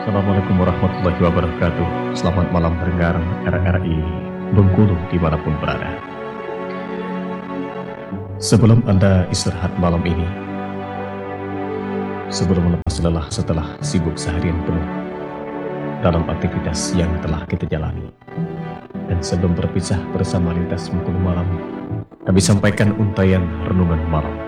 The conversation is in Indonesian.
Assalamualaikum warahmatullahi wabarakatuh. Selamat malam pendengar RRI Bengkulu dimanapun berada. Sebelum Anda istirahat malam ini, sebelum melepas lelah setelah sibuk seharian penuh dalam aktivitas yang telah kita jalani, dan sebelum berpisah bersama lintas Bengkulu malam, kami sampaikan untayan renungan malam